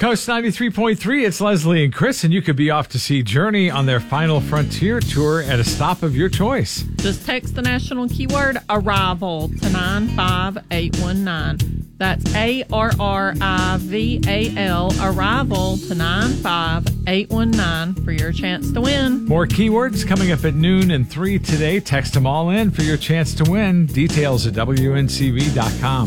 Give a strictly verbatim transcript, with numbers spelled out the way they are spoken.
Coast ninety-three point three, it's Leslie and Chris, and you could be off to see Journey on their Final Frontier tour at a stop of your choice. Just text the national keyword arrival to nine five eight one nine. That's A R R I V A L, arrival to nine five eight one nine for your chance to win. More keywords coming up at noon and three today. Text them all in for your chance to win. Details at W N C V dot com.